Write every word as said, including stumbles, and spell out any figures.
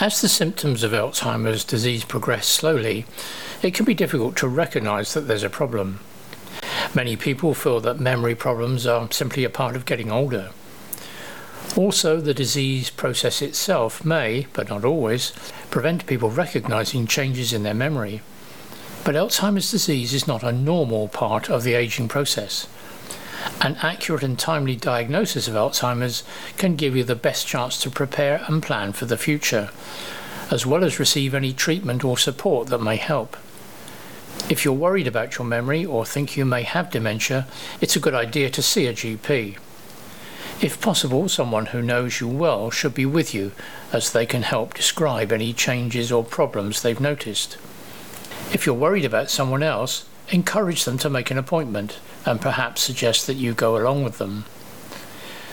As the symptoms of Alzheimer's disease progress slowly, it can be difficult to recognise that there's a problem. Many people feel that memory problems are simply a part of getting older. Also, the disease process itself may, but not always, prevent people recognising changes in their memory. But Alzheimer's disease is not a normal part of the ageing process. An accurate and timely diagnosis of Alzheimer's can give you the best chance to prepare and plan for the future, as well as receive any treatment or support that may help. If you're worried about your memory or think you may have dementia, it's a good idea to see a G P. If possible, someone who knows you well should be with you, as they can help describe any changes or problems they've noticed. If you're worried about someone else, encourage them to make an appointment and perhaps suggest that you go along with them.